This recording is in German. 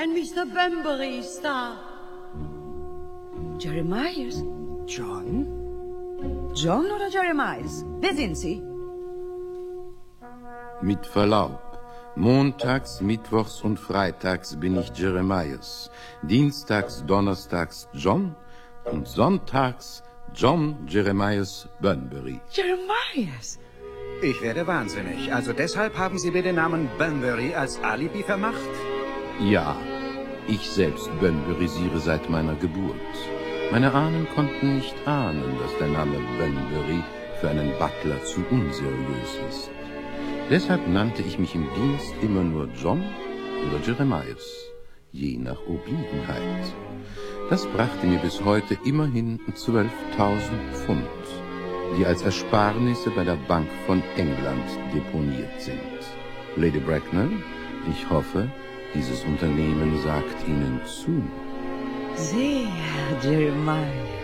and Mr. Bunbury ist da. Jeremias? John? John oder Jeremias? Wer sind Sie? Mit Verlaub. Montags, Mittwochs und Freitags bin ich Jeremias. Dienstags, Donnerstags John und Sonntags John Jeremias Bunbury. Jeremias? Ich werde wahnsinnig. Also deshalb haben Sie mir den Namen Bunbury als Alibi vermacht? Ja, ich selbst Bunburysiere seit meiner Geburt. Meine Ahnen konnten nicht ahnen, dass der Name Bunbury für einen Butler zu unseriös ist. Deshalb nannte ich mich im Dienst immer nur John oder Jeremias, je nach Obliegenheit. Das brachte mir bis heute immerhin 12.000 Pfund, die als Ersparnisse bei der Bank von England deponiert sind. Lady Bracknell, ich hoffe, dieses Unternehmen sagt Ihnen zu. Sehr, Jeremias.